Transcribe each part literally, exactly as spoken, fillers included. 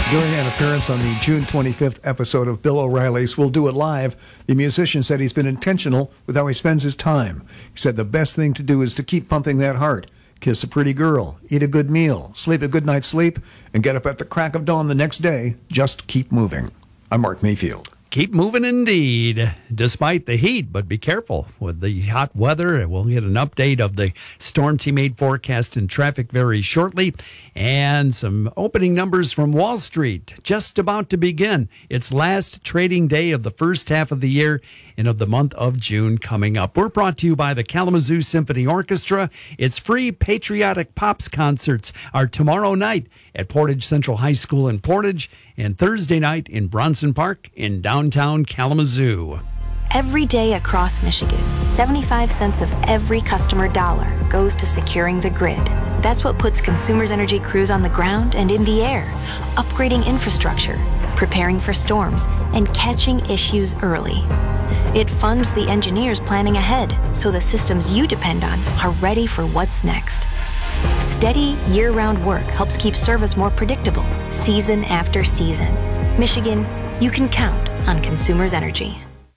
During an appearance on the June twenty-fifth episode of Bill O'Reilly's We'll Do It Live, the musician said he's been intentional with how he spends his time. He said the best thing to do is to keep pumping that heart, kiss a pretty girl, eat a good meal, sleep a good night's sleep, and get up at the crack of dawn the next day. Just keep moving. I'm Mark Mayfield. Keep moving indeed, despite the heat, but be careful with the hot weather. We'll get an update of the Storm Team eight forecast and traffic very shortly, and some opening numbers from Wall Street just about to begin. Its last trading day of the first half of the year and of the month of June coming up. We're brought to you by the Kalamazoo Symphony Orchestra. Its free Patriotic Pops concerts are tomorrow night at Portage Central High School in Portage and Thursday night in Bronson Park in downtown Kalamazoo. Every day across Michigan, seventy-five cents of every customer dollar goes to securing the grid. That's what puts Consumers Energy crews on the ground and in the air, upgrading infrastructure, preparing for storms, and catching issues early. It funds the engineers planning ahead so the systems you depend on are ready for what's next. Steady, year-round work helps keep service more predictable, season after season. Michigan, you can count on Consumers Energy.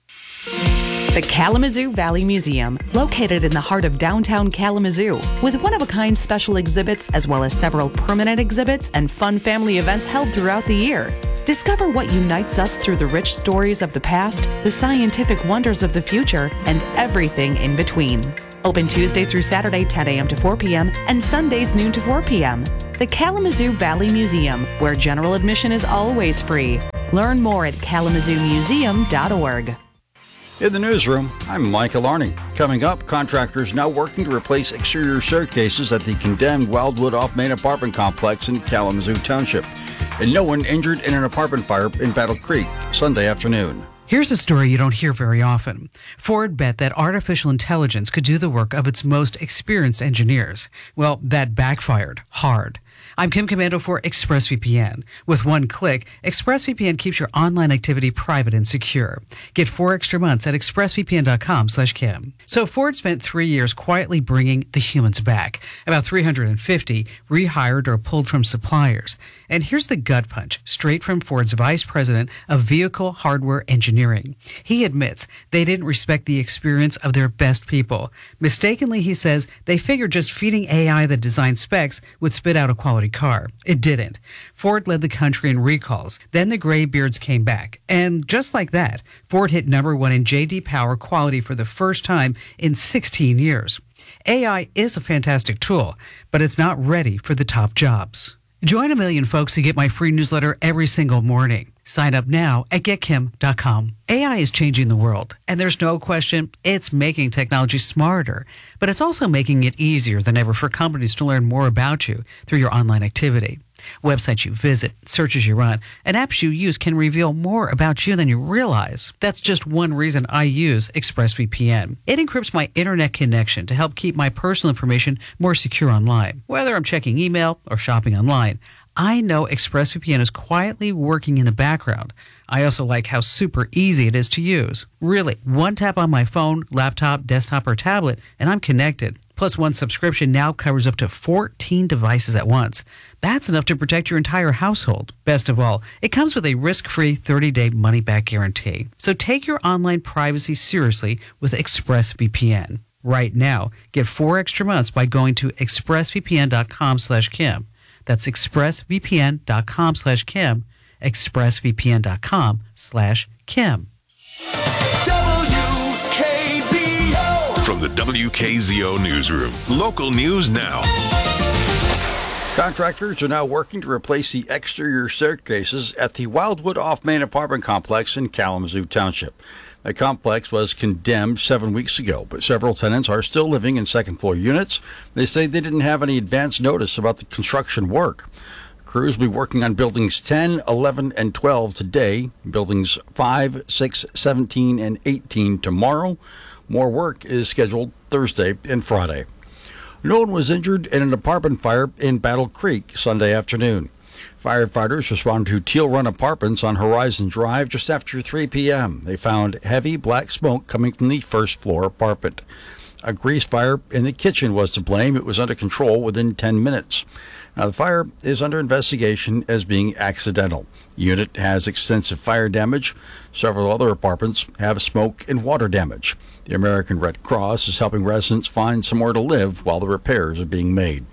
The Kalamazoo Valley Museum, located in the heart of downtown Kalamazoo, with one-of-a-kind special exhibits as well as several permanent exhibits and fun family events held throughout the year. Discover what unites us through the rich stories of the past, the scientific wonders of the future, and everything in between. Open Tuesday through Saturday, ten a.m. to four p.m., and Sundays, noon to four p.m. The Kalamazoo Valley Museum, where general admission is always free. Learn more at kalamazoo museum dot org. In the newsroom, I'm Michael Arney. Coming up, contractors now working to replace exterior staircases at the condemned Wildwood off-Main apartment complex in Kalamazoo Township. And no one injured in an apartment fire in Battle Creek Sunday afternoon. Here's a story you don't hear very often. Ford bet that artificial intelligence could do the work of its most experienced engineers. Well, that backfired hard. I'm Kim Commando for ExpressVPN. With one click, ExpressVPN keeps your online activity private and secure. Get four extra months at expressvpn.com slash Kim. So Ford spent three years quietly bringing the humans back. About three hundred fifty rehired or pulled from suppliers. And here's the gut punch, straight from Ford's Vice President of Vehicle Hardware Engineering. He admits they didn't respect the experience of their best people. Mistakenly, he says, they figured just feeding A I the design specs would spit out a quality car. It didn't. Ford led the country in recalls. Then the graybeards came back. And just like that, Ford hit number one in J D Power quality for the first time in sixteen years. A I is a fantastic tool, but it's not ready for the top jobs. Join a million folks who get my free newsletter every single morning. Sign up now at get kim dot com. A I is changing the world, and there's no question it's making technology smarter, but it's also making it easier than ever for companies to learn more about you through your online activity. Websites you visit, searches you run, and apps you use can reveal more about you than you realize. That's just one reason I use ExpressVPN. It encrypts my internet connection to help keep my personal information more secure online. Whether I'm checking email or shopping online, I know ExpressVPN is quietly working in the background. I also like how super easy it is to use. Really, one tap on my phone, laptop, desktop, or tablet, and I'm connected. Plus, one subscription now covers up to fourteen devices at once. That's enough to protect your entire household. Best of all, it comes with a risk-free thirty-day money-back guarantee. So take your online privacy seriously with ExpressVPN. Right now, get four extra months by going to expressvpn.com slash Kim. That's expressvpn.com slash Kim, expressvpn.com slash Kim. W K Z O. From the W K Z O Newsroom, local news now. Contractors are now working to replace the exterior staircases at the Wildwood off-Main apartment complex in Kalamazoo Township. The complex was condemned seven weeks ago, but several tenants are still living in second-floor units. They say they didn't have any advance notice about the construction work. Crews will be working on buildings ten, eleven, and twelve today, buildings five, six, seventeen, and eighteen tomorrow. More work is scheduled Thursday and Friday. No one was injured in an apartment fire in Battle Creek Sunday afternoon. Firefighters responded to Teal Run Apartments on Horizon Drive just after three p.m. They found heavy black smoke coming from the first floor apartment. A grease fire in the kitchen was to blame. It was under control within ten minutes. Now, the fire is under investigation as being accidental. The unit has extensive fire damage. Several other apartments have smoke and water damage. The American Red Cross is helping residents find somewhere to live while the repairs are being made.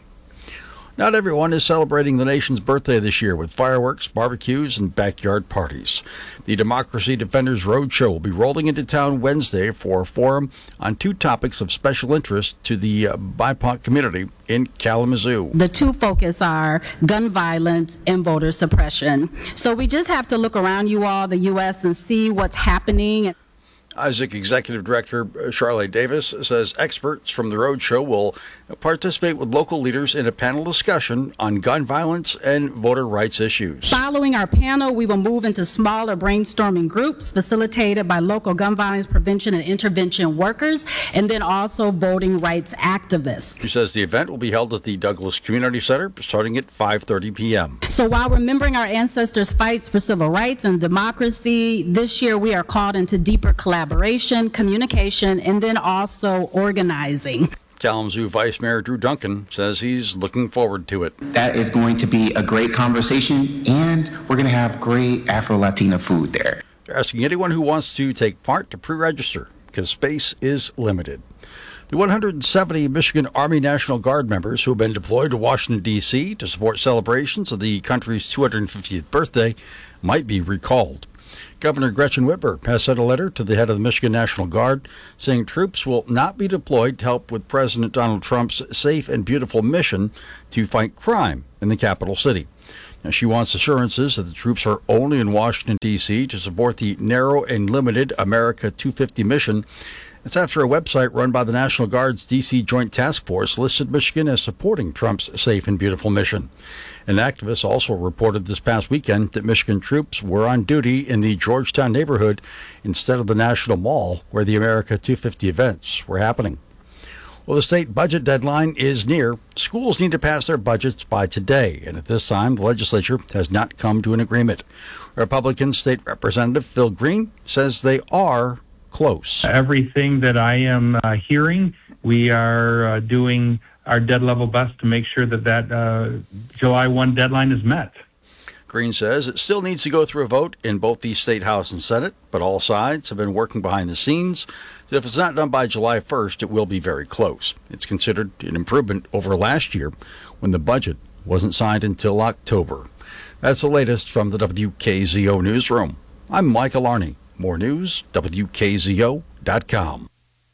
Not everyone is celebrating the nation's birthday this year with fireworks, barbecues, and backyard parties. The Democracy Defenders Roadshow will be rolling into town Wednesday for a forum on two topics of special interest to the uh, B I P O C community in Kalamazoo. The two focus are gun violence and voter suppression. So we just have to look around you all, the U S, and see what's happening. Isaac Executive Director Charlotte Davis says experts from the roadshow will participate with local leaders in a panel discussion on gun violence and voter rights issues. Following our panel, we will move into smaller brainstorming groups facilitated by local gun violence prevention and intervention workers, and then also voting rights activists. She says the event will be held at the Douglas Community Center starting at five thirty p.m. So while remembering our ancestors' fights for civil rights and democracy, this year we are called into deeper collaboration. Collaboration, communication, and then also organizing. Kalamazoo Vice Mayor Drew Duncan says he's looking forward to it. That is going to be a great conversation, and we're going to have great Afro-Latina food there. They're asking anyone who wants to take part to pre-register because space is limited. The one hundred seventy Michigan Army National Guard members who have been deployed to Washington, D C to support celebrations of the country's two hundred fiftieth birthday might be recalled. Governor Gretchen Whitmer has sent a letter to the head of the Michigan National Guard saying troops will not be deployed to help with President Donald Trump's safe and beautiful mission to fight crime in the capital city. Now, she wants assurances that the troops are only in Washington, D C to support the narrow and limited America two fifty mission. It's after a website run by the National Guard's D C Joint Task Force listed Michigan as supporting Trump's safe and beautiful mission. An activist also reported this past weekend that Michigan troops were on duty in the Georgetown neighborhood instead of the National Mall where the America two fifty events were happening. Well, the state budget deadline is near. Schools need to pass their budgets by today, and at this time, the legislature has not come to an agreement. Republican State Representative Phil Green says they are close. Everything that I am uh, hearing, we are uh, doing our dead level best to make sure that that uh, July first deadline is met. Green says it still needs to go through a vote in both the State House and Senate, but all sides have been working behind the scenes. So if it's not done by July first, it will be very close. It's considered an improvement over last year when the budget wasn't signed until October. That's the latest from the W K Z O Newsroom. I'm Michael Arney. More news, W K Z O dot com.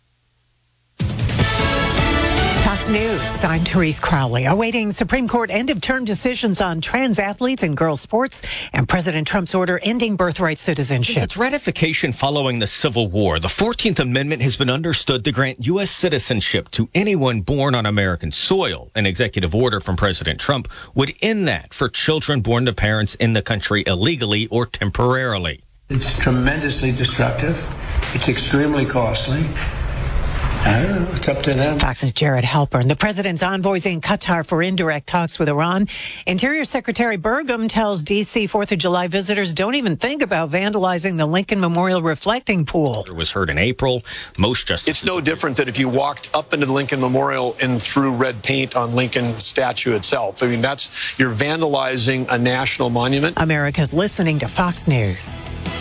Fox News, I'm Therese Crowley. Awaiting Supreme Court end-of-term decisions on trans athletes and girls' sports and President Trump's order ending birthright citizenship. Since its ratification following the Civil War, the fourteenth Amendment has been understood to grant U S citizenship to anyone born on American soil. An executive order from President Trump would end that for children born to parents in the country illegally or temporarily. It's tremendously destructive. It's extremely costly. I don't know. It's up to them. Fox's Jared Halpern. The president's envoys in Qatar for indirect talks with Iran. Interior Secretary Burgum tells D C fourth of July visitors don't even think about vandalizing the Lincoln Memorial reflecting pool. It was heard in April. Most justices... It's no different than if you walked up into the Lincoln Memorial and threw red paint on Lincoln's statue itself. I mean, that's, you're vandalizing a national monument. America's listening to Fox News.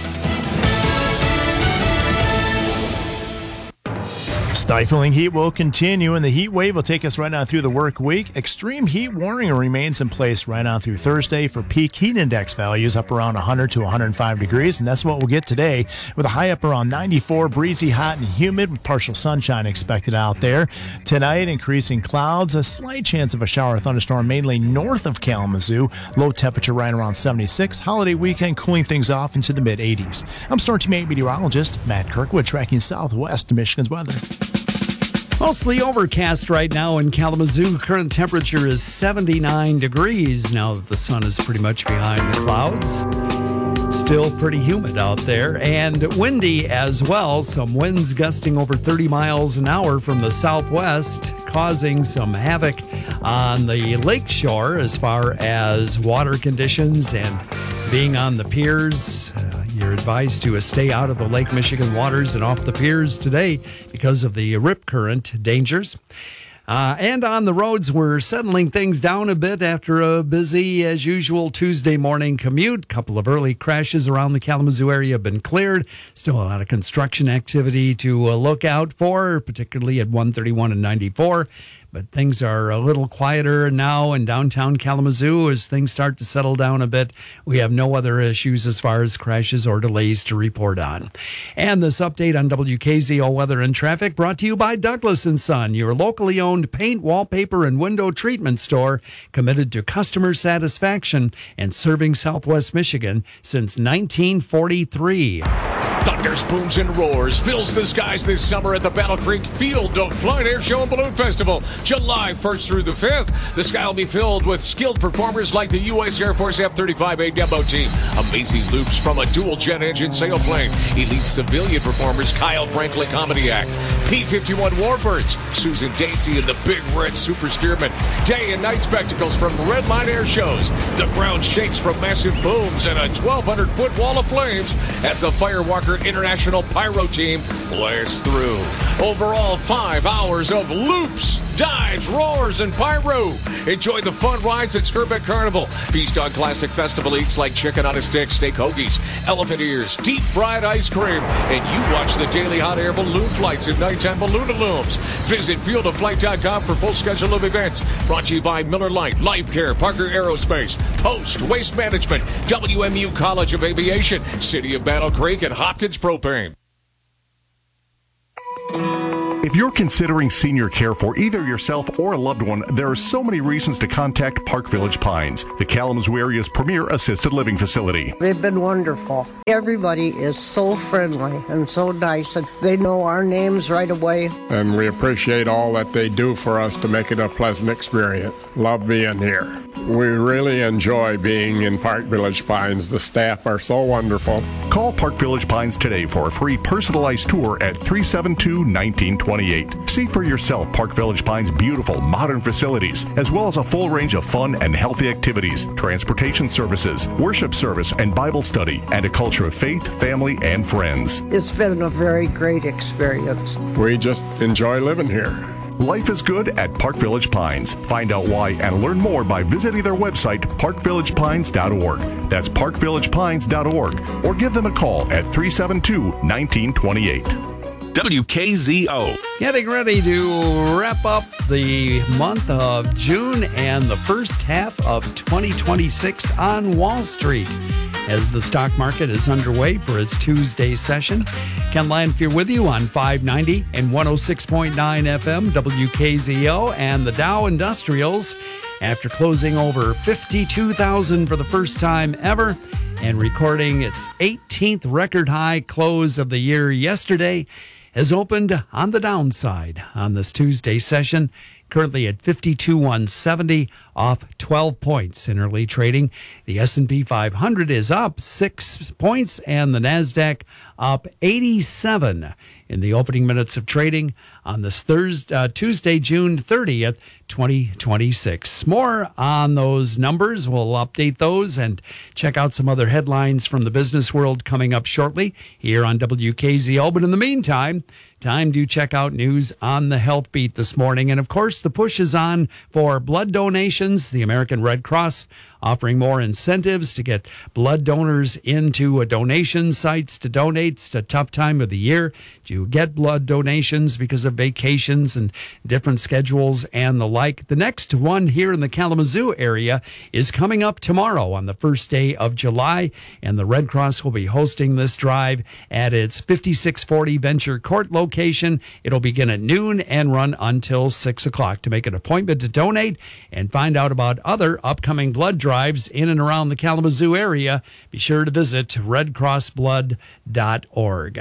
Stifling heat will continue, and the heat wave will take us right on through the work week. Extreme heat warning remains in place right on through Thursday for peak heat index values up around one hundred to one hundred five degrees, and that's what we'll get today with a high up around ninety-four, breezy, hot, and humid with partial sunshine expected out there. Tonight, increasing clouds, a slight chance of a shower or thunderstorm mainly north of Kalamazoo. Low temperature right around seventy-six. Holiday weekend cooling things off into the mid eighties. I'm Storm Team eight meteorologist Matt Kirkwood tracking southwest Michigan's weather. Mostly overcast right now in Kalamazoo. Current temperature is seventy-nine degrees now that the sun is pretty much behind the clouds. Still pretty humid out there and windy as well. Some winds gusting over thirty miles an hour from the southwest, causing some havoc on the lake shore as far as water conditions and being on the piers. Uh, You're advised to stay out of the Lake Michigan waters and off the piers today because of the rip current dangers. Uh, and on the roads, we're settling things down a bit after a busy, as usual, Tuesday morning commute. A couple of early crashes around the Kalamazoo area have been cleared. Still a lot of construction activity to uh, look out for, particularly at one thirty-one and ninety-four. But things are a little quieter now in downtown Kalamazoo as things start to settle down a bit. We have no other issues as far as crashes or delays to report on. And this update on W K Z O weather and traffic brought to you by Douglas and Son, your locally owned paint, wallpaper, and window treatment store committed to customer satisfaction and serving Southwest Michigan since nineteen forty-tee. Thunders, booms, and roars fills the skies this summer at the Battle Creek Field of Flight Air Show and Balloon Festival, July first through the fifth. The sky will be filled with skilled performers like the U S Air Force F thirty-five A demo team, amazing loops from a dual-jet engine sailplane, elite civilian performers Kyle Franklin Comedy Act, P fifty-one Warbirds, Susan Dacey and the Big Red Super Steerman, day and night spectacles from Redline Air Shows. The ground shakes from massive booms and a twelve hundred foot wall of flames as the Firewalker International Pyro Team blasts through. Overall, five hours of loops, dives, roars, and pyro. Enjoy the fun rides at Skirbeck Carnival. Feast on classic festival eats like chicken on a stick, steak hoagies, elephant ears, deep fried ice cream, and you watch the daily hot air balloon flights and nighttime balloon illumes. Visit field of flight dot com for full schedule of events. Brought to you by Miller Lite, Life Care, Parker Aerospace, Post, Waste Management, W M U College of Aviation, City of Battle Creek, and Hopkins Propane. If you're considering senior care for either yourself or a loved one, there are so many reasons to contact Park Village Pines, the Kalamazoo area's premier assisted living facility. They've been wonderful. Everybody is so friendly and so nice, and they know our names right away. And we appreciate all that they do for us to make it a pleasant experience. Love being here. We really enjoy being in Park Village Pines. The staff are so wonderful. Call Park Village Pines today for a free personalized tour at three seven two, one nine two eight. See for yourself Park Village Pines' beautiful modern facilities, as well as a full range of fun and healthy activities, transportation services, worship service and Bible study, and a culture of faith, family, and friends. It's been a very great experience. We just enjoy living here. Life is good at Park Village Pines. Find out why and learn more by visiting their website, park village pines dot org. That's park village pines dot org. Or give them a call at three seven two, one nine two eight. W K Z O. Getting ready to wrap up the month of June and the first half of twenty twenty-six on Wall Street as the stock market is underway for its Tuesday session. Ken Landfear with you on five ninety and one oh six point nine F M W K Z O, and the Dow Industrials, after closing over fifty-two thousand for the first time ever and recording its eighteenth record high close of the year yesterday, has opened on the downside on this Tuesday session, currently at fifty-two thousand one hundred seventy, off twelve points in early trading. The S and P five hundred is up six points, and the NASDAQ up eighty-seven in the opening minutes of trading on this Thursday, uh, Tuesday, June thirtieth, twenty twenty-six. More on those numbers. We'll update those and check out some other headlines from the business world coming up shortly here on W K Z O. But in the meantime, time to check out news on the Health Beat this morning. And of course, the push is on for blood donations. The American Red Cross offering more incentives to get blood donors into a donation sites to donate. It's a tough time of the year to get blood donations because of vacations and different schedules and the like. The next one here in the Kalamazoo area is coming up tomorrow on the first day of July, and the Red Cross will be hosting this drive at its fifty-six forty Venture Court location. It'll begin at noon and run until six o'clock. To make an appointment to donate and find out about other upcoming blood drives in and around the Kalamazoo area, be sure to visit red cross blood dot org.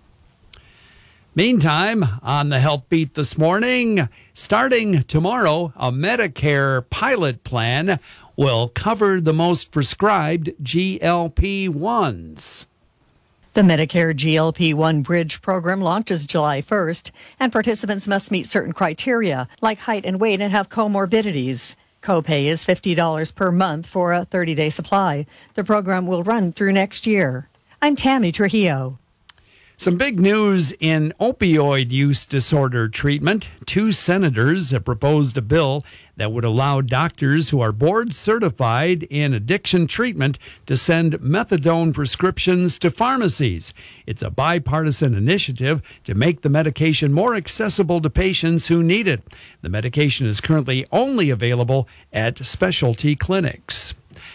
Meantime, on the Health Beat this morning, starting tomorrow, a Medicare pilot plan will cover the most prescribed G L P ones. The Medicare G L P one Bridge program launches July first, and participants must meet certain criteria, like height and weight, and have comorbidities. Copay is fifty dollars per month for a thirty-day supply. The program will run through next year. I'm Tammy Trujillo. Some big news in opioid use disorder treatment. Two senators have proposed a bill that would allow doctors who are board certified in addiction treatment to send methadone prescriptions to pharmacies. It's a bipartisan initiative to make the medication more accessible to patients who need it. The medication is currently only available at specialty clinics.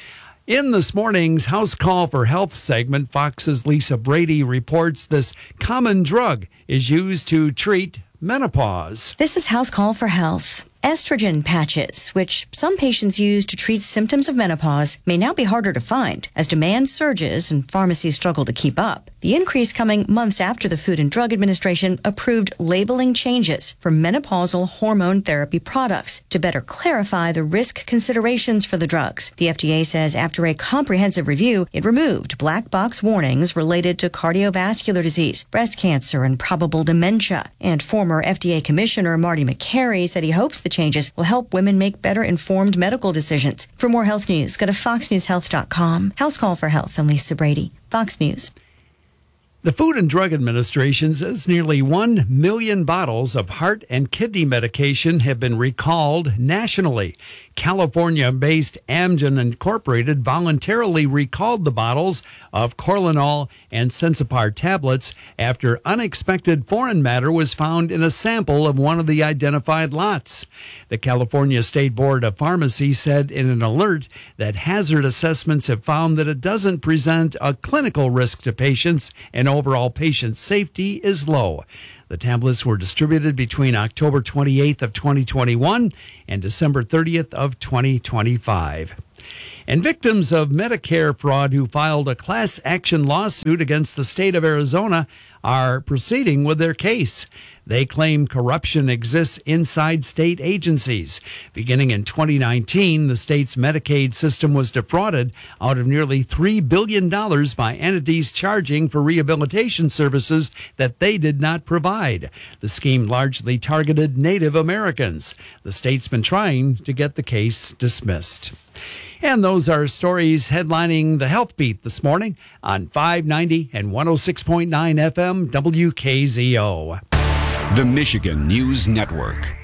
In this morning's House Call for Health segment, Fox's Lisa Brady reports this common drug is used to treat menopause. This is House Call for Health. Estrogen patches, which some patients use to treat symptoms of menopause, may now be harder to find as demand surges and pharmacies struggle to keep up. The increase coming months after the Food and Drug Administration approved labeling changes for menopausal hormone therapy products to better clarify the risk considerations for the drugs. The F D A says after a comprehensive review, it removed black box warnings related to cardiovascular disease, breast cancer, and probable dementia. And former F D A Commissioner Marty McCary said he hopes the changes will help women make better informed medical decisions. For more health news, go to fox news health dot com. House Call for Health, and Lisa Brady, Fox News. The Food and Drug Administration says nearly one million bottles of heart and kidney medication have been recalled nationally. California-based Amgen Incorporated voluntarily recalled the bottles of Corlinol and Sensipar tablets after unexpected foreign matter was found in a sample of one of the identified lots. The California State Board of Pharmacy said in an alert that hazard assessments have found that it doesn't present a clinical risk to patients and overall patient safety is low. The tablets were distributed between October twenty-eighth of twenty twenty-one and December thirtieth of twenty twenty-five. And victims of Medicare fraud who filed a class action lawsuit against the state of Arizona are proceeding with their case. They claim corruption exists inside state agencies. Beginning in twenty nineteen, the state's Medicaid system was defrauded out of nearly three billion dollars by entities charging for rehabilitation services that they did not provide. The scheme largely targeted Native Americans. The state's been trying to get the case dismissed. And those are stories headlining the Health Beat this morning on five ninety and one oh six point nine F M W K Z O. The Michigan News Network.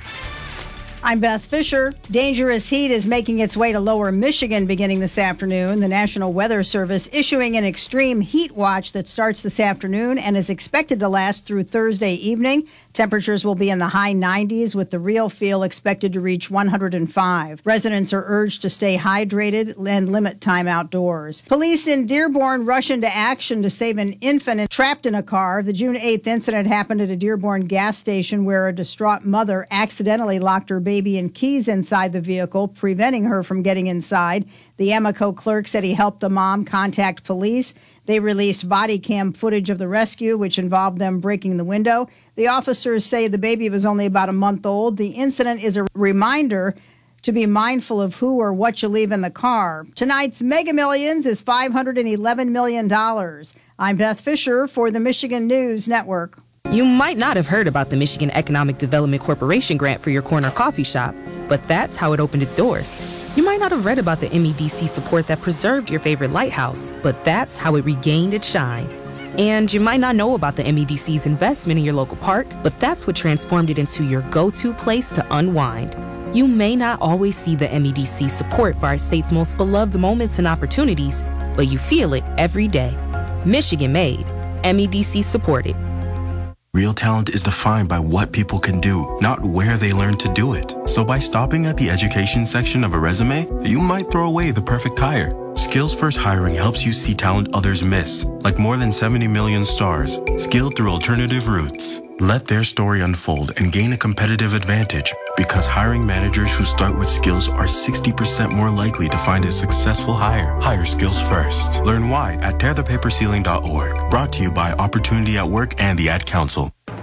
I'm Beth Fisher. Dangerous heat is making its way to lower Michigan beginning this afternoon. The National Weather Service issuing an extreme heat watch that starts this afternoon and is expected to last through Thursday evening. Temperatures will be in the high nineties with the real feel expected to reach one hundred five. Residents are urged to stay hydrated and limit time outdoors. Police in Dearborn rush into action to save an infant trapped in a car. The June eighth incident happened at a Dearborn gas station where a distraught mother accidentally locked her baby and keys inside the vehicle, preventing her from getting inside. The Amoco clerk said he helped the mom contact police. They released body cam footage of the rescue, which involved them breaking the window. The officers say the baby was only about a month old. The incident is a reminder to be mindful of who or what you leave in the car. Tonight's Mega Millions is five hundred eleven million dollars. I'm Beth Fisher for the Michigan News Network. You might not have heard about the Michigan Economic Development Corporation grant for your corner coffee shop, but that's how it opened its doors. You might not have read about the M E D C support that preserved your favorite lighthouse, but that's how it regained its shine. And you might not know about the M E D C's investment in your local park, but that's what transformed it into your go-to place to unwind. You may not always see the M E D C support for our state's most beloved moments and opportunities, but you feel it every day. Michigan made, M E D C supported. Real talent is defined by what people can do, not where they learn to do it. So by stopping at the education section of a resume, you might throw away the perfect hire. Skills First Hiring helps you see talent others miss, like more than seventy million stars, skilled through alternative routes. Let their story unfold and gain a competitive advantage, because hiring managers who start with skills are sixty percent more likely to find a successful hire. Hire Skills First. Learn why at tear the paper ceiling dot org. Brought to you by Opportunity at Work and the Ad Council.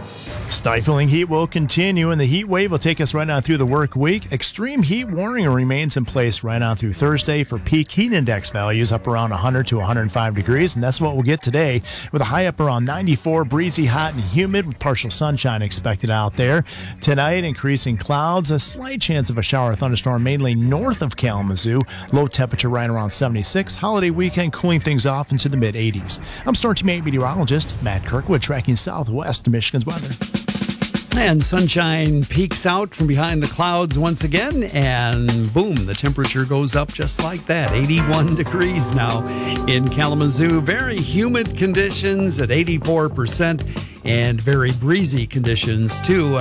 Stifling heat will continue, and the heat wave will take us right on through the work week. Extreme heat warning remains in place right on through Thursday for peak heat index values up around one hundred to one hundred five degrees, and that's what we'll get today with a high up around ninety-four, breezy, hot, and humid with partial sunshine expected out there. Tonight, increasing clouds, a slight chance of a shower or thunderstorm mainly north of Kalamazoo. Low temperature right around seventy-six. Holiday weekend cooling things off into the mid eighties. I'm Storm Team eight meteorologist Matt Kirkwood tracking southwest Michigan's weather. And sunshine peeks out from behind the clouds once again, and boom, the temperature goes up just like that. eighty-one degrees now in Kalamazoo. Very humid conditions at eighty-four percent and very breezy conditions too.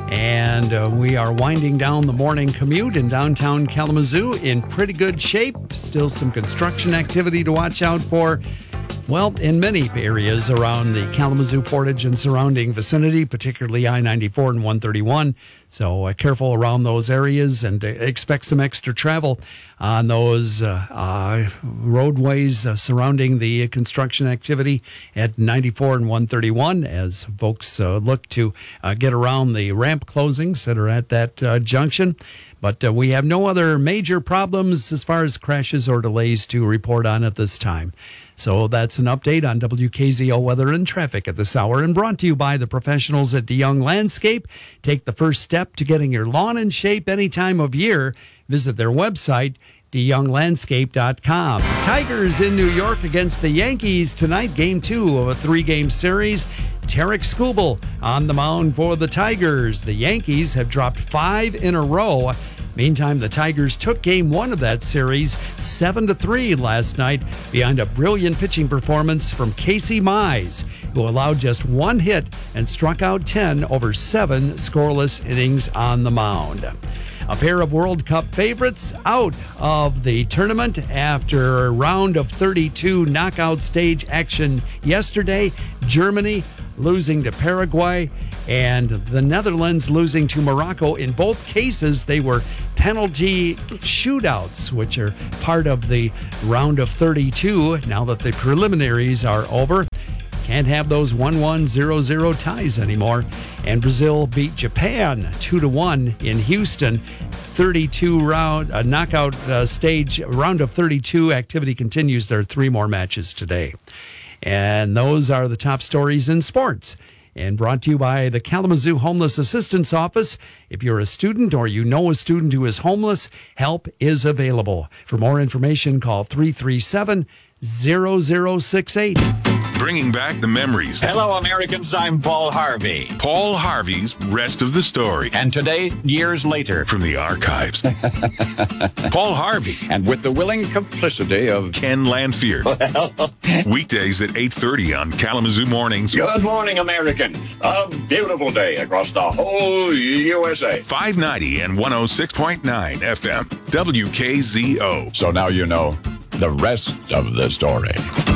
And uh, we are winding down the morning commute in downtown Kalamazoo in pretty good shape. Still some construction activity to watch out for. Well, in many areas around the Kalamazoo, Portage, and surrounding vicinity, particularly I ninety-four and one thirty-one. So uh, careful around those areas and uh, expect some extra travel on those uh, uh, roadways uh, surrounding the construction activity at ninety-four and one thirty-one as folks uh, look to uh, get around the ramp closings that are at that uh, junction. But uh, we have no other major problems as far as crashes or delays to report on at this time. So that's an update on W K Z O weather and traffic at this hour, and brought to you by the professionals at DeYoung Landscape. Take the first step to getting your lawn in shape any time of year. Visit their website, de young landscape dot com. Tigers in New York against the Yankees tonight, game two of a three-game series. Tarek Skubal on the mound for the Tigers. The Yankees have dropped five in a row. Meantime, the Tigers took game one of that series seven to three last night behind a brilliant pitching performance from Casey Mize, who allowed just one hit and struck out ten over seven scoreless innings on the mound. A pair of World Cup favorites out of the tournament after a round of thirty-two knockout stage action yesterday. Germany losing to Paraguay, and the Netherlands losing to Morocco. In both cases, they were penalty shootouts, which are part of the round of thirty-two now that the preliminaries are over. Can't have those one one, zero zero ties anymore. And Brazil beat Japan two to one in Houston. thirty-two round uh, knockout uh, stage, round of thirty-two activity continues. There are three more matches today. And those are the top stories in sports. And brought to you by the Kalamazoo Homeless Assistance Office. If you're a student or you know a student who is homeless, help is available. For more information, call three three seven, zero zero six eight. Bringing back the memories. Hello, Americans. I'm Paul Harvey. Paul Harvey's Rest of the Story. And today, years later. From the archives. Paul Harvey. And with the willing complicity of Ken Lanfear. Well. Weekdays at eight thirty on Kalamazoo Mornings. Good morning, Americans. A beautiful day across the whole U S A. five ninety and one oh six point nine F M. W K Z O. So now you know the rest of the story.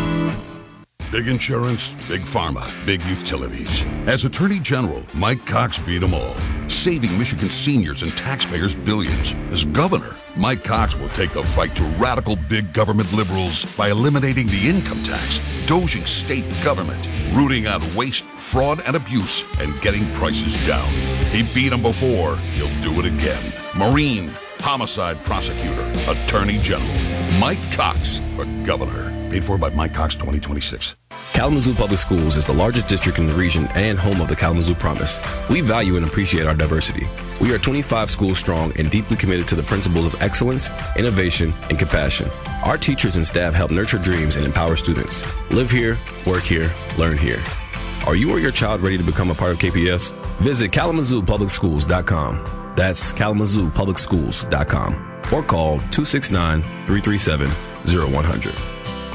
Big insurance, big pharma, big utilities. As Attorney General, Mike Cox beat them all, saving Michigan seniors and taxpayers billions. As governor, Mike Cox will take the fight to radical big government liberals by eliminating the income tax, doging state government, rooting out waste, fraud, and abuse, and getting prices down. He beat them before. He'll do it again. Marine, homicide prosecutor, Attorney General, Mike Cox for governor. Paid for by Mike Cox twenty twenty-six. Kalamazoo Public Schools is the largest district in the region and home of the Kalamazoo Promise. We value and appreciate our diversity. We are twenty-five schools strong and deeply committed to the principles of excellence, innovation, and compassion. Our teachers and staff help nurture dreams and empower students. Live here, work here, learn here. Are you or your child ready to become a part of K P S? Visit kalamazoo public schools dot com. That's kalamazoo public schools dot com. Or call two six nine, three three seven, zero one zero zero.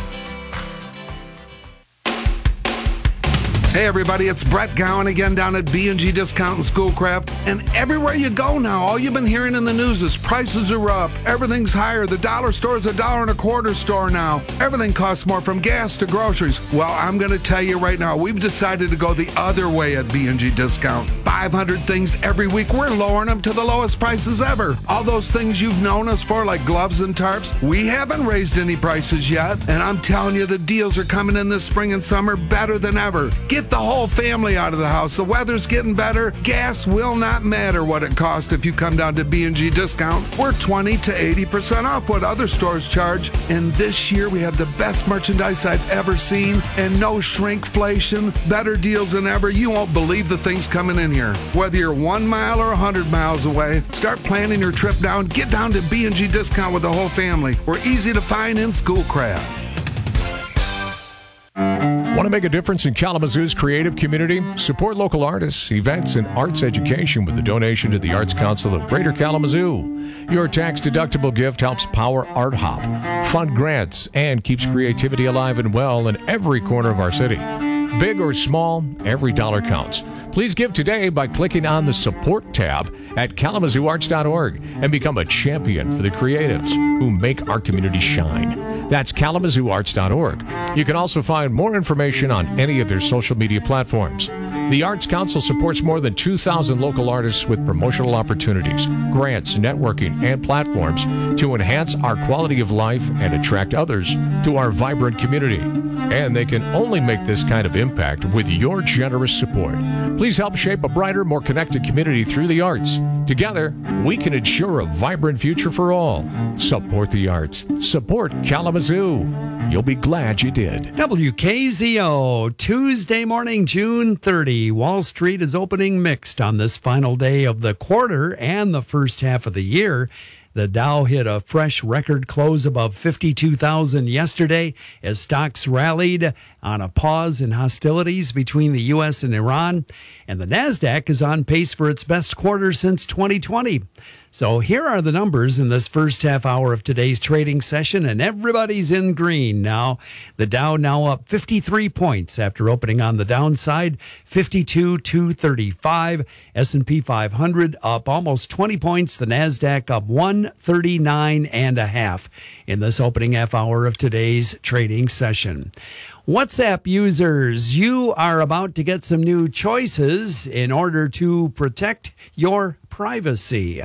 Hey everybody, it's Brett Gowan again down at B and G Discount and Schoolcraft. And everywhere you go now, all you've been hearing in the news is prices are up, everything's higher, the dollar store is a dollar and a quarter store now. Everything costs more, from gas to groceries. Well, I'm going to tell you right now, we've decided to go the other way at B and G Discount. Buy five hundred things every week. We're lowering them to the lowest prices ever. All those things you've known us for, like gloves and tarps, we haven't raised any prices yet. And I'm telling you, the deals are coming in this spring and summer better than ever. Get the whole family out of the house. The weather's getting better. Gas will not matter what it costs if you come down to B and G Discount. We're twenty to eighty percent off what other stores charge. And this year we have the best merchandise I've ever seen and no shrinkflation. Better deals than ever. You won't believe the things coming in here. Whether you're one mile or a hundred miles away, start planning your trip down. Get down to B and G Discount with the whole family. We're easy to find in Schoolcraft. Want to make a difference in Kalamazoo's creative community? Support local artists, events, and arts education with a donation to the Arts Council of Greater Kalamazoo. Your tax-deductible gift helps power Art Hop, fund grants, and keeps creativity alive and well in every corner of our city. Big or small, every dollar counts. Please give today by clicking on the Support tab at kalamazoo arts dot org and become a champion for the creatives who make our community shine. That's kalamazoo arts dot org. You can also find more information on any of their social media platforms. The Arts Council supports more than two thousand local artists with promotional opportunities, grants, networking, and platforms to enhance our quality of life and attract others to our vibrant community. And they can only make this kind of impact with your generous support. Please help shape a brighter, more connected community through the arts. Together, we can ensure a vibrant future for all. Support the arts. Support Kalamazoo. You'll be glad you did. W K Z O, Tuesday morning, June thirtieth. Wall Street is opening mixed on this final day of the quarter and the first half of the year. The Dow hit a fresh record close above fifty-two thousand yesterday as stocks rallied on a pause in hostilities between the U S and Iran. And the NASDAQ is on pace for its best quarter since twenty twenty. So here are the numbers in this first half hour of today's trading session, and everybody's in green now. The Dow now up fifty-three points after opening on the downside, fifty-two thousand two hundred thirty-five. S and P five hundred up almost twenty points. The NASDAQ up one thirty-nine and a half in this opening half hour of today's trading session. WhatsApp users, you are about to get some new choices in order to protect your privacy.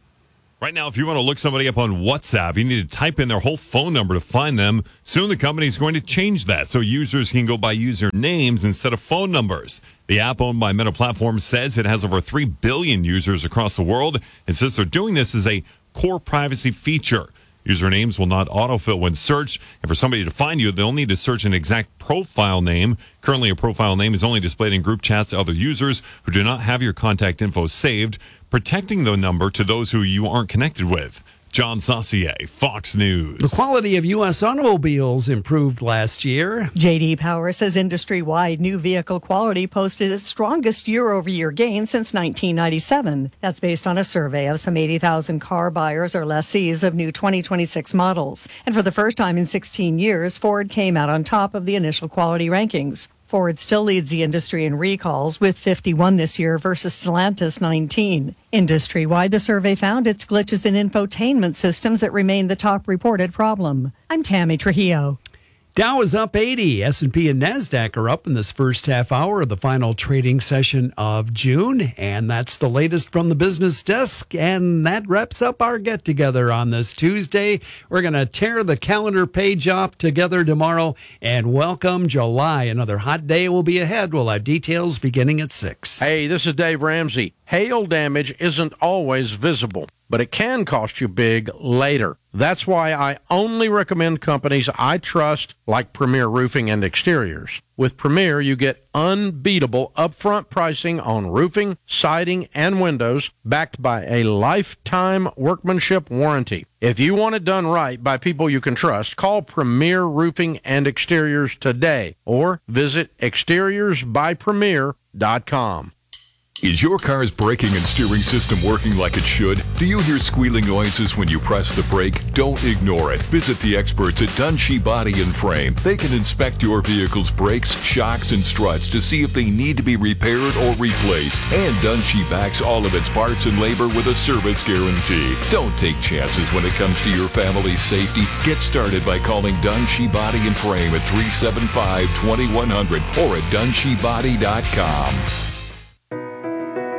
Right now, if you want to look somebody up on WhatsApp, you need to type in their whole phone number to find them. Soon the company is going to change that so users can go by user names instead of phone numbers. The app owned by Meta Platforms says it has over three billion users across the world and says they're doing this as a core privacy feature. Usernames will not autofill when searched, and for somebody to find you, they'll need to search an exact profile name. Currently, a profile name is only displayed in group chats to other users who do not have your contact info saved, protecting the number to those who you aren't connected with. John Saucier, Fox News. The quality of U S automobiles improved last year. J D Power says industry-wide new vehicle quality posted its strongest year-over-year gain since nineteen ninety-seven. That's based on a survey of some eighty thousand car buyers or lessees of new twenty twenty-six models. And for the first time in sixteen years, Ford came out on top of the initial quality rankings. Ford still leads the industry in recalls with fifty-one this year versus Stellantis nineteen. Industry-wide, the survey found it's glitches in infotainment systems that remain the top reported problem. I'm Tammy Trujillo. Dow is up eighty. S and P and NASDAQ are up in this first half hour of the final trading session of June. And that's the latest from the business desk. And that wraps up our get-together on this Tuesday. We're going to tear the calendar page off together tomorrow and welcome July. Another hot day will be ahead. We'll have details beginning at six. Hey, this is Dave Ramsey. Hail damage isn't always visible, but it can cost you big later. That's why I only recommend companies I trust, like Premier Roofing and Exteriors. With Premier, you get unbeatable upfront pricing on roofing, siding, and windows, backed by a lifetime workmanship warranty. If you want it done right by people you can trust, call Premier Roofing and Exteriors today or visit exteriors by premier dot com. Is your car's braking and steering system working like it should? Do you hear squealing noises when you press the brake? Don't ignore it. Visit the experts at Dunshee Body and Frame. They can inspect your vehicle's brakes, shocks, and struts to see if they need to be repaired or replaced. And Dunshee backs all of its parts and labor with a service guarantee. Don't take chances when it comes to your family's safety. Get started by calling Dunshee Body and Frame at three seven five, two one zero zero or at dunshee body dot com.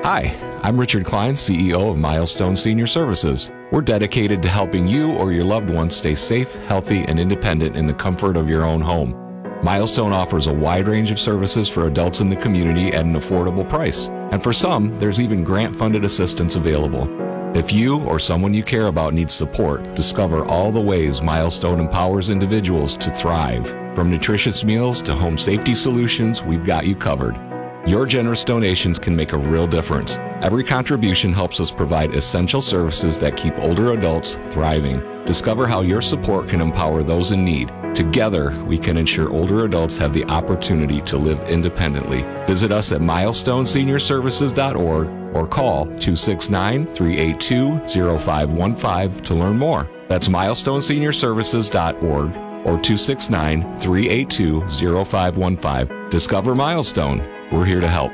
Hi, I'm Richard Klein, C E O of Milestone Senior Services. We're dedicated to helping you or your loved ones stay safe, healthy, and independent in the comfort of your own home. Milestone offers a wide range of services for adults in the community at an affordable price. And for some, there's even grant-funded assistance available. If you or someone you care about needs support, discover all the ways Milestone empowers individuals to thrive. From nutritious meals to home safety solutions, we've got you covered. Your generous donations can make a real difference. Every contribution helps us provide essential services that keep older adults thriving. Discover how your support can empower those in need. Together, we can ensure older adults have the opportunity to live independently. Visit us at milestone senior services dot org or call two six nine, three eight two, zero five one five to learn more. That's milestone senior services dot org or two six nine, three eight two, zero five one five. Discover Milestone. We're here to help.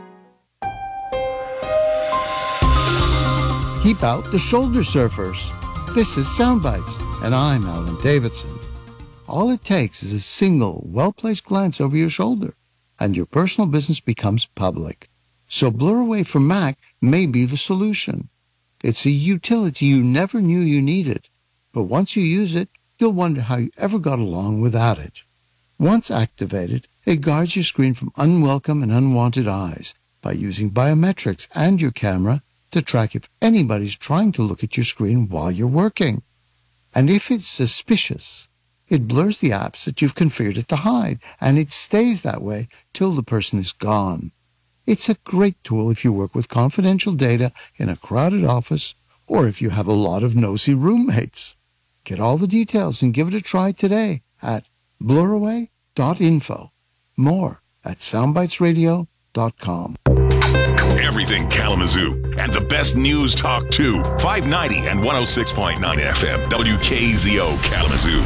Keep out the shoulder surfers. This is Soundbites, and I'm Alan Davidson. All it takes is a single, well-placed glance over your shoulder, and your personal business becomes public. So Blur Away from Mac may be the solution. It's a utility you never knew you needed, but once you use it, you'll wonder how you ever got along without it. Once activated, it guards your screen from unwelcome and unwanted eyes by using biometrics and your camera to track if anybody's trying to look at your screen while you're working. And if it's suspicious, it blurs the apps that you've configured it to hide, and it stays that way till the person is gone. It's a great tool if you work with confidential data in a crowded office or if you have a lot of nosy roommates. Get all the details and give it a try today at blur away dot info. More at soundbites radio dot com. Everything Kalamazoo and the best news talk too. five ninety and one oh six point nine F M. W K Z O Kalamazoo.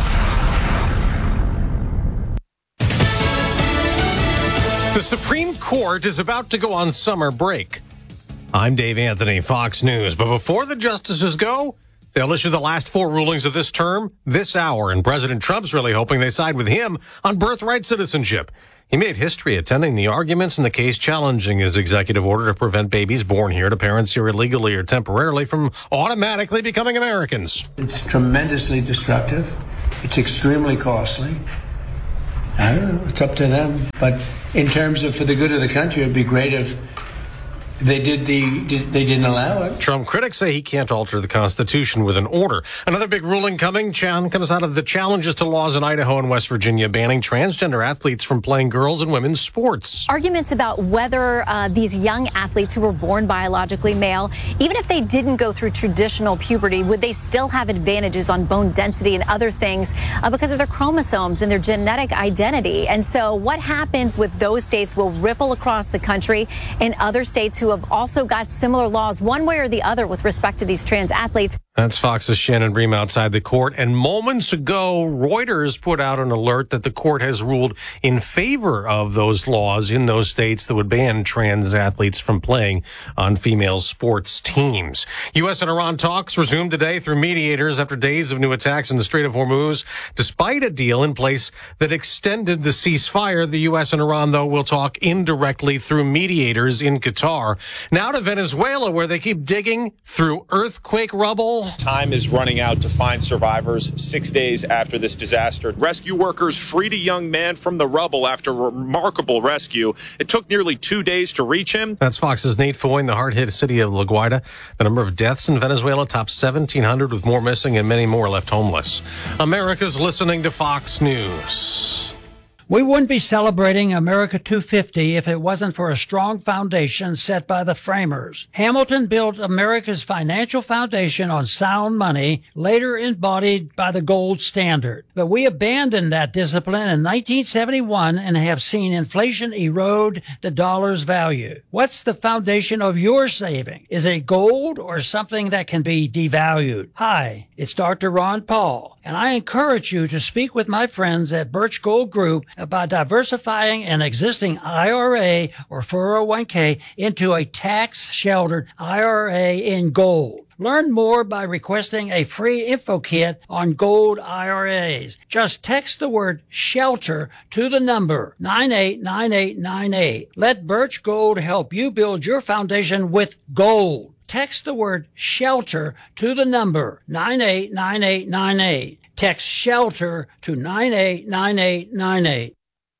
The Supreme Court is about to go on summer break. I'm Dave Anthony, Fox News. But before the justices go, they'll issue the last four rulings of this term this hour, and President Trump's really hoping they side with him on birthright citizenship. He made history attending the arguments in the case challenging his executive order to prevent babies born here to parents here illegally or temporarily from automatically becoming Americans. It's tremendously destructive. It's extremely costly. I don't know. It's up to them. But in terms of for the good of the country, it'd be great if They did the they didn't allow it. Trump critics say he can't alter the Constitution with an order. Another big ruling coming Chan comes out of the challenges to laws in Idaho and West Virginia banning transgender athletes from playing girls and women's sports. Arguments about whether uh, these young athletes who were born biologically male, even if they didn't go through traditional puberty, would they still have advantages on bone density and other things uh, because of their chromosomes and their genetic identity? And so what happens with those states will ripple across the country. In other states who have also got similar laws one way or the other with respect to these trans athletes. That's Fox's Shannon Bream outside the court. And moments ago, Reuters put out an alert that the court has ruled in favor of those laws in those states that would ban trans athletes from playing on female sports teams. U S and Iran talks resumed today through mediators after days of new attacks in the Strait of Hormuz. Despite a deal in place that extended the ceasefire, the U S and Iran, though, will talk indirectly through mediators in Qatar. Now to Venezuela, where they keep digging through earthquake rubble. Time is running out to find survivors six days after this disaster. Rescue workers freed a young man from the rubble after a remarkable rescue. It took nearly two days to reach him. That's Fox's Nate Foy in the hard-hit city of La Guaira. The number of deaths in Venezuela tops seventeen hundred, with more missing and many more left homeless. America's listening to Fox News. We wouldn't be celebrating America two fifty if it wasn't for a strong foundation set by the framers. Hamilton built America's financial foundation on sound money, later embodied by the gold standard. But we abandoned that discipline in nineteen seventy-one and have seen inflation erode the dollar's value. What's the foundation of your saving? Is it gold or something that can be devalued? Hi, it's Doctor Ron Paul, and I encourage you to speak with my friends at Birch Gold Group about diversifying an existing I R A or four oh one k into a tax-sheltered I R A in gold. Learn more by requesting a free info kit on gold I R As. Just text the word SHELTER to the number nine eight nine eight nine eight. Let Birch Gold help you build your foundation with gold. Text the word SHELTER to the number nine eight nine eight nine eight. Text SHELTER to nine eight nine eight nine eight.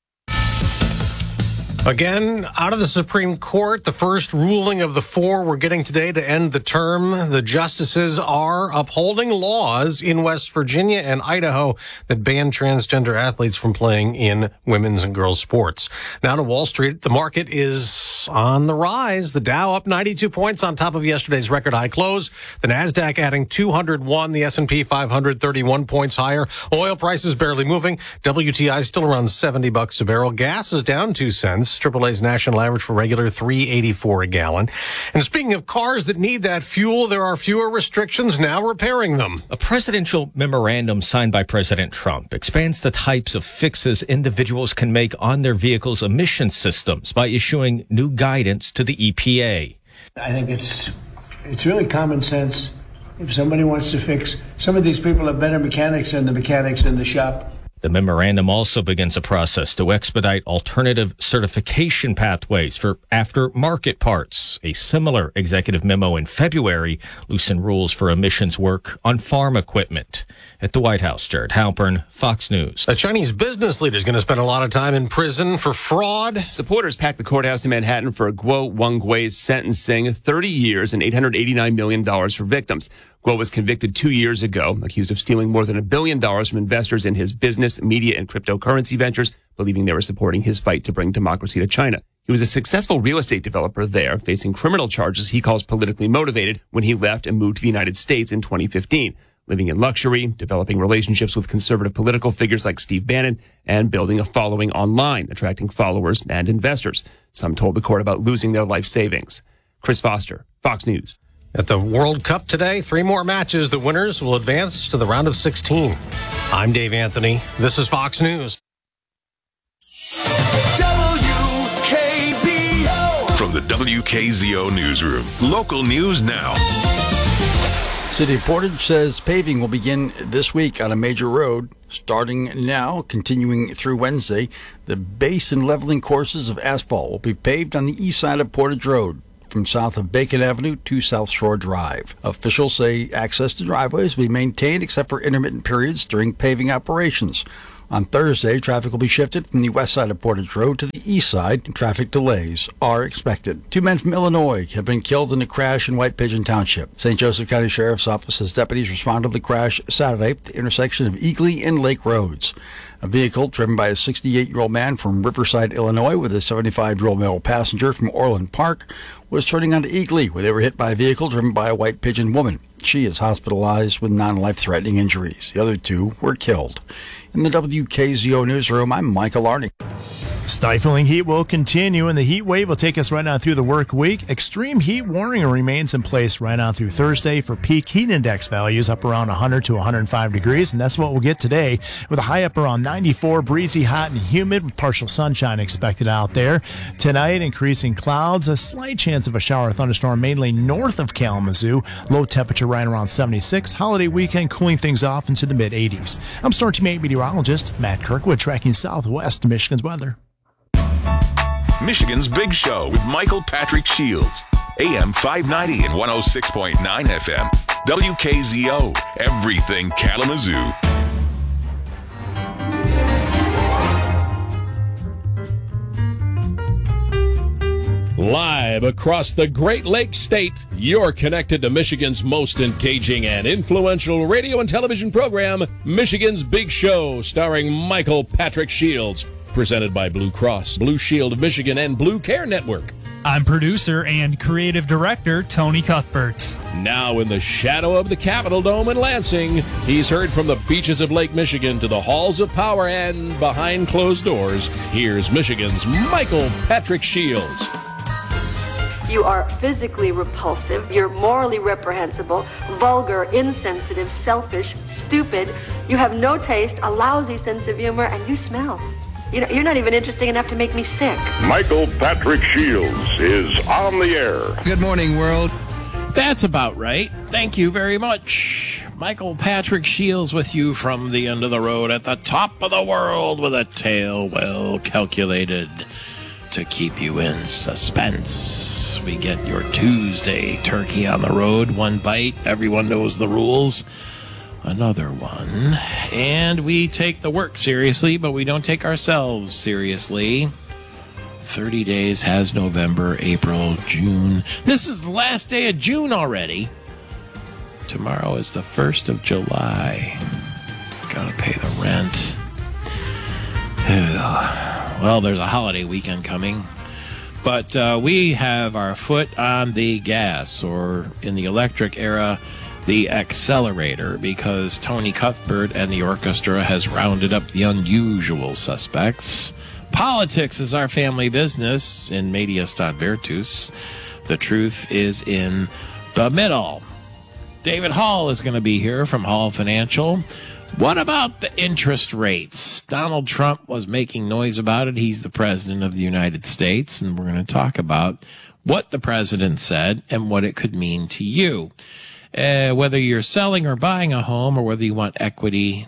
Again, out of the Supreme Court, the first ruling of the four we're getting today to end the term. The justices are upholding laws in West Virginia and Idaho that ban transgender athletes from playing in women's and girls' sports. Now to Wall Street, the market is on the rise. The Dow up ninety-two points on top of yesterday's record high close. The Nasdaq adding two hundred one. The S and P five hundred thirty-one points higher. Oil prices barely moving. W T I still around seventy bucks a barrel. Gas is down two cents. triple A's national average for regular three eighty-four a gallon. And speaking of cars that need that fuel, there are fewer restrictions now repairing them. A presidential memorandum signed by President Trump expands the types of fixes individuals can make on their vehicles' emission systems by issuing new guidance to the E P A. I think it's it's really common sense. If somebody wants to fix, some of these people are better mechanics than the mechanics in the shop. The memorandum also begins a process to expedite alternative certification pathways for aftermarket parts. A similar executive memo in February loosened rules for emissions work on farm equipment. At the White House, Jared Halpern, Fox News. A Chinese business leader is going to spend a lot of time in prison for fraud. Supporters packed the courthouse in Manhattan for Guo Wengwei's sentencing, thirty years and eight hundred eighty-nine million dollars for victims. Guo was convicted two years ago, accused of stealing more than a billion dollars from investors in his business, media, and cryptocurrency ventures, believing they were supporting his fight to bring democracy to China. He was a successful real estate developer there, facing criminal charges he calls politically motivated when he left and moved to the United States in twenty fifteen, living in luxury, developing relationships with conservative political figures like Steve Bannon, and building a following online, attracting followers and investors. Some told the court about losing their life savings. Chris Foster, Fox News. At the World Cup today, three more matches. The winners will advance to the round of sixteen. I'm Dave Anthony. This is Fox News. W K Z O. From the W K Z O newsroom, local news now. City of Portage says paving will begin this week on a major road. Starting now, continuing through Wednesday, the base and leveling courses of asphalt will be paved on the east side of Portage Road, from south of Bacon Avenue to South Shore Drive. Officials say access to driveways will be maintained except for intermittent periods during paving operations. On Thursday, traffic will be shifted from the west side of Portage Road to the east side, and traffic delays are expected. Two men from Illinois have been killed in a crash in White Pigeon Township. Saint Joseph County Sheriff's Office says deputies responded to the crash Saturday at the intersection of Eagley and Lake Roads. A vehicle driven by a sixty-eight-year-old man from Riverside, Illinois, with a seventy-five-year-old male passenger from Orland Park was turning onto Eagley, where they were hit by a vehicle driven by a White Pigeon woman. She is hospitalized with non-life-threatening injuries. The other two were killed. In the W K Z O newsroom, I'm Michael Arney. Stifling heat will continue, and the heat wave will take us right on through the work week. Extreme heat warning remains in place right on through Thursday for peak heat index values up around one hundred to one hundred five degrees, and that's what we'll get today with a high up around ninety-four, breezy, hot, and humid with partial sunshine expected out there. Tonight, increasing clouds, a slight chance of a shower or thunderstorm mainly north of Kalamazoo. Low temperature right around seventy-six. Holiday weekend cooling things off into the mid eighties. I'm Storm Team eight meteorologist Matt Kirkwood tracking southwest Michigan's weather. Michigan's Big Show with Michael Patrick Shields. A M five ninety and one oh six point nine F M. W K Z O. Everything Kalamazoo. Live across the Great Lakes State, you're connected to Michigan's most engaging and influential radio and television program, Michigan's Big Show, starring Michael Patrick Shields. Presented by Blue Cross, Blue Shield of Michigan, and Blue Care Network. I'm producer and creative director Tony Cuthbert. Now in the shadow of the Capitol Dome in Lansing, he's heard from the beaches of Lake Michigan to the halls of power and behind closed doors. Here's Michigan's Michael Patrick Shields. You are physically repulsive, you're morally reprehensible, vulgar, insensitive, selfish, stupid, you have no taste, a lousy sense of humor, and you smell. You know, you're not even interesting enough to make me sick. Michael Patrick Shields is on the air. Good morning, world. That's about right. Thank you very much. Michael Patrick Shields with you from the end of the road at the top of the world with a tale well calculated to keep you in suspense. We get your Tuesday turkey on the road. One bite. Everyone knows the rules. Another one. And we take the work seriously, but we don't take ourselves seriously. thirty days has November, April, June. This is the last day of June already. Tomorrow is the first of July. Gotta pay the rent. Well, there's a holiday weekend coming. But uh, we have our foot on the gas, or in the electric era, the accelerator, because Tony Cuthbert and the orchestra has rounded up the unusual suspects. Politics is our family business in Media Stat Virtus. The truth is in the middle. David Hall is going to be here from Hall Financial. What about the interest rates? Donald Trump was making noise about it. He's the president of the United States, and we're going to talk about what the president said and what it could mean to you. Uh, whether you're selling or buying a home, or whether you want equity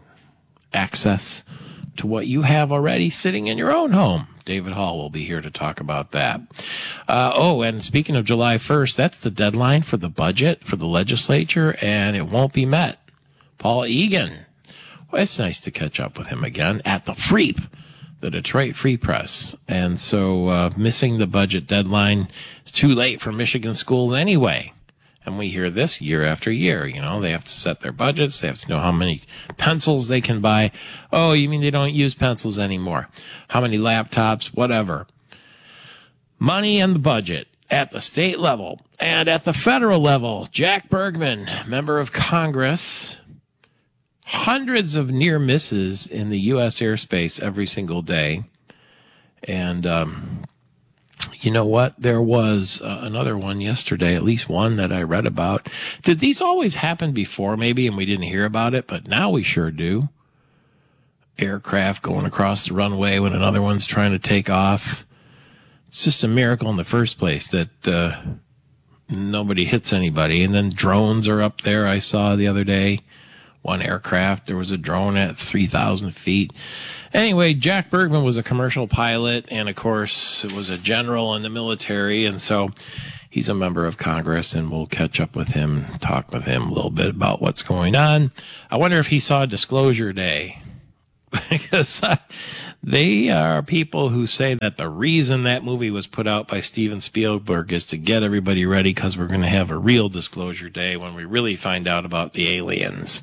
access to what you have already sitting in your own home. David Hall will be here to talk about that. Uh, oh, and speaking of July first, that's the deadline for the budget for the legislature, and it won't be met. Paul Egan. Well, it's nice to catch up with him again at the Freep, the Detroit Free Press. And so uh, missing the budget deadline is too late for Michigan schools anyway. And we hear this year after year. You know, they have to set their budgets. They have to know how many pencils they can buy. Oh, you mean they don't use pencils anymore? How many laptops? Whatever. Money and the budget at the state level and at the federal level. Jack Bergman, member of Congress. Hundreds of near misses in the U S airspace every single day. And, um, you know what? There was uh, another one yesterday, at least one that I read about. Did these always happen before, maybe, and we didn't hear about it? But now we sure do. Aircraft going across the runway when another one's trying to take off. It's just a miracle in the first place that uh, nobody hits anybody. And then drones are up there, I saw the other day. One aircraft, there was a drone at three thousand feet. Anyway, Jack Bergman was a commercial pilot, and of course, it was a general in the military, and so he's a member of Congress, and we'll catch up with him, talk with him a little bit about what's going on. I wonder if he saw Disclosure Day, because uh, they are people who say that the reason that movie was put out by Steven Spielberg is to get everybody ready, because we're going to have a real Disclosure Day when we really find out about the aliens.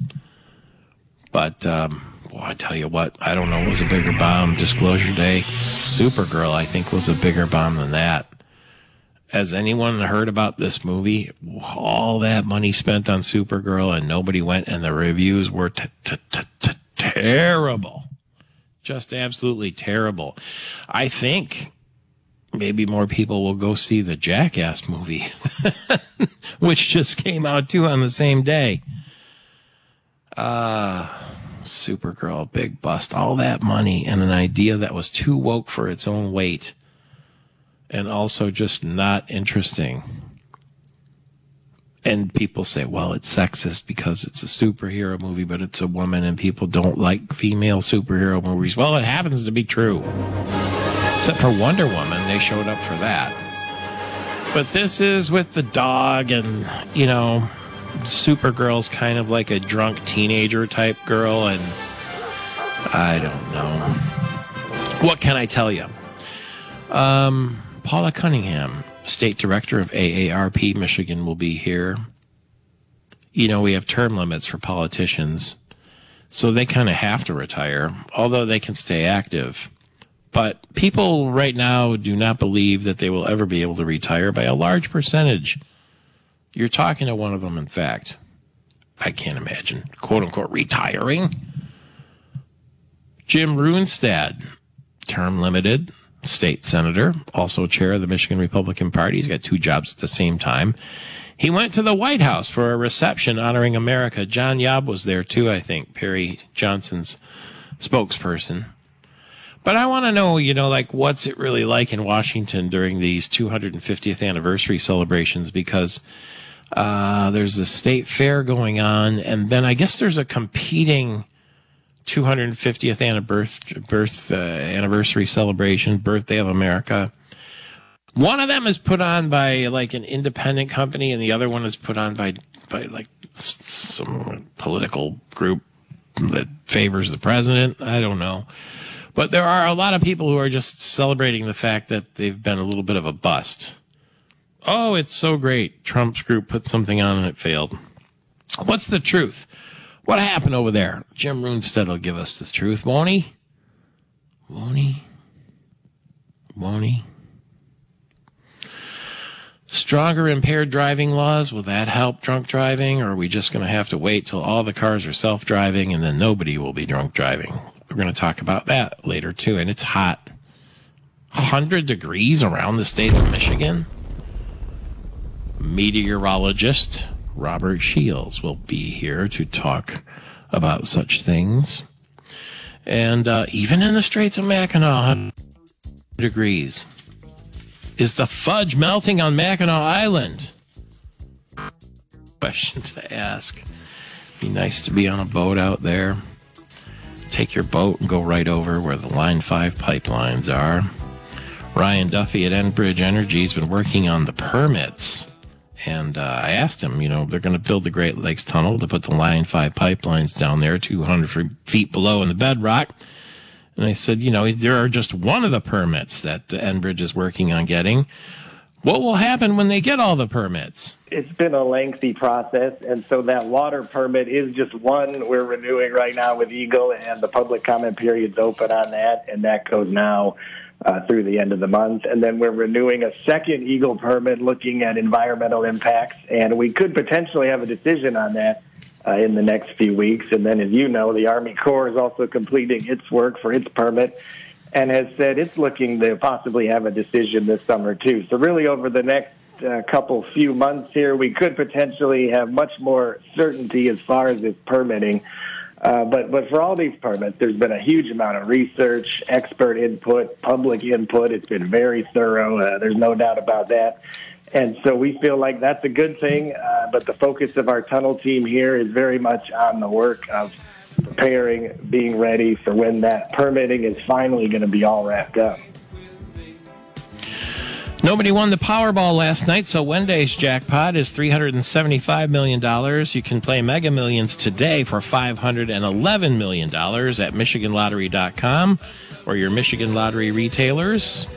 But, um, well, I tell you what, I don't know what was a bigger bomb. Disclosure Day. Supergirl, I think, was a bigger bomb than that. Has anyone heard about this movie? All that money spent on Supergirl and nobody went, and the reviews were t- t- t- t- terrible. Just absolutely terrible. I think maybe more people will go see the Jackass movie, which just came out, too, on the same day. Uh, Supergirl, big bust, all that money and an idea that was too woke for its own weight and also just not interesting. And people say, well, it's sexist because it's a superhero movie, but it's a woman and people don't like female superhero movies. Well, it happens to be true. Except for Wonder Woman, they showed up for that. But this is with the dog and, you know, Supergirl's kind of like a drunk teenager type girl, and I don't know. What can I tell you? Um, Paula Cunningham, State Director of A A R P Michigan, will be here. You know, we have term limits for politicians, so they kind of have to retire, although they can stay active. But people right now do not believe that they will ever be able to retire by a large percentage. You're talking to one of them, in fact. I can't imagine, quote-unquote, retiring. Jim Runestad, term limited, state senator, also chair of the Michigan Republican Party. He's got two jobs at the same time. He went to the White House for a reception honoring America. John Yob was there, too, I think, Perry Johnson's spokesperson. But I want to know, you know, like, what's it really like in Washington during these two hundred fiftieth anniversary celebrations? Because Uh, there's a state fair going on, and then I guess there's a competing two hundred fiftieth anniversary, birth, uh, anniversary celebration, Birthday of America. One of them is put on by like an independent company, and the other one is put on by by like some political group that favors the president. I don't know. But there are a lot of people who are just celebrating the fact that they've been a little bit of a bust. Oh, it's so great. Trump's group put something on and it failed. What's the truth? What happened over there? Jim Runestad will give us the truth, won't he? Won't he? Won't he? Stronger impaired driving laws, will that help drunk driving? Or are we just going to have to wait till all the cars are self-driving and then nobody will be drunk driving? We're going to talk about that later, too. And it's hot. one hundred degrees around the state of Michigan. Meteorologist Robert Shields will be here to talk about such things. And uh, even in the Straits of Mackinac, one hundred degrees. Is the fudge melting on Mackinac Island? Question to ask. Be nice to be on a boat out there. Take your boat and go right over where the Line five pipelines are. Ryan Duffy at Enbridge Energy has been working on the permits. And uh, I asked him, you know, they're going to build the Great Lakes Tunnel to put the Line five pipelines down there, two hundred feet below in the bedrock. And I said, you know, there are just one of the permits that Enbridge is working on getting. What will happen when they get all the permits? It's been a lengthy process, and so that water permit is just one we're renewing right now with Eagle, and the public comment period's open on that, and that goes now uh, through the end of the month. And then we're renewing a second Eagle permit looking at environmental impacts, and we could potentially have a decision on that Uh, in the next few weeks. And then, as you know, the Army Corps is also completing its work for its permit and has said it's looking to possibly have a decision this summer, too. So really over the next uh, couple few months here, we could potentially have much more certainty as far as this permitting. Uh, but, but for all these permits, there's been a huge amount of research, expert input, public input. It's been very thorough. Uh, there's no doubt about that. And so we feel like that's a good thing, uh, but the focus of our tunnel team here is very much on the work of preparing, being ready for when that permitting is finally going to be all wrapped up. Nobody won the Powerball last night, so Wednesday's jackpot is three hundred seventy-five million dollars. You can play Mega Millions today for five hundred eleven million dollars at Michigan Lottery dot com or your Michigan Lottery retailers.